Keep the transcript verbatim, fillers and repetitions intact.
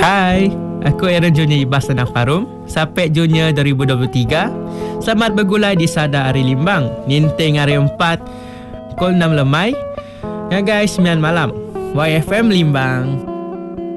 Hai, aku Aaron Junior Ibas Tanah Farum, Sapek Junior dua ribu dua puluh tiga. Selamat bergulai di Sada Hari Limbang, Ninting Hari empat, Pukul enam Lemai. Ya guys, sembilan malam Y F M Limbang.